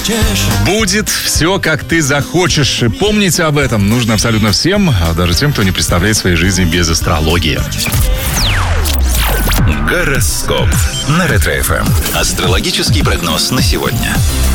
хочешь. Будет все, как ты захочешь. И помните об этом нужно абсолютно всем, даже тем, кто не представляет своей жизни без астрологии. Гороскоп на Ретро-ФМ. Астрологический прогноз на сегодня.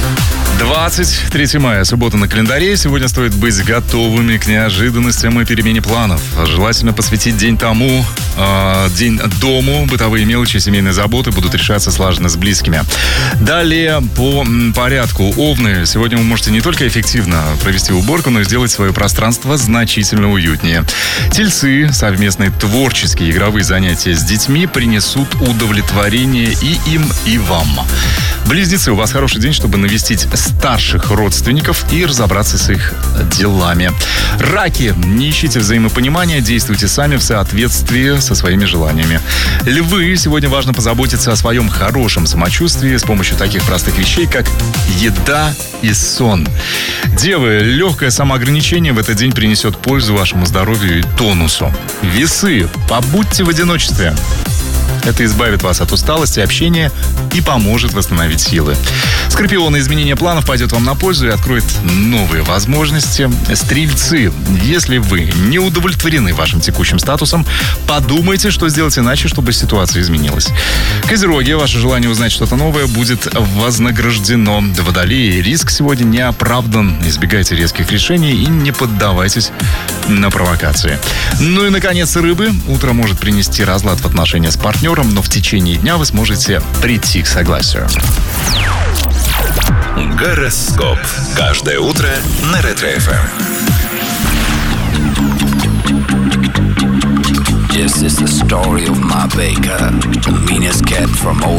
23 мая, суббота на календаре. Сегодня стоит быть готовыми к неожиданностям и перемене планов. Желательно посвятить день день дому. Бытовые мелочи, семейные заботы будут решаться слаженно с близкими. Далее по порядку. Овны. Сегодня вы можете не только эффективно провести уборку, но и сделать свое пространство значительно уютнее. Тельцы. Совместные творческие игровые занятия с детьми принесут удовлетворение и им, и вам. Близнецы. У вас хороший день, чтобы навестить старших родственников и разобраться с их делами. Раки. Не ищите взаимопонимания, действуйте сами в соответствии со своими желаниями. Львы. Сегодня важно позаботиться о своем хорошем самочувствии с помощью таких простых вещей, как еда и сон. Девы. Легкое самоограничение в этот день принесет пользу вашему здоровью и тонусу. Весы. Побудьте в одиночестве. Это избавит вас от усталости, общения и поможет восстановить силы. Скорпионы. Изменение планов пойдет вам на пользу и откроет новые возможности. Стрельцы. Если вы не удовлетворены вашим текущим статусом, подумайте, что сделать иначе, чтобы ситуация изменилась. Козероги. Ваше желание узнать что-то новое будет вознаграждено. Водолеи. Риск сегодня не оправдан. Избегайте резких решений и не поддавайтесь на провокации. Ну и, наконец, рыбы. Утро может принести разлад в отношениях с партнером, но в течение дня вы сможете прийти к согласию. Гороскоп. Каждое утро на Ретро-ФМ. This is the story of my baker, the meanest cat from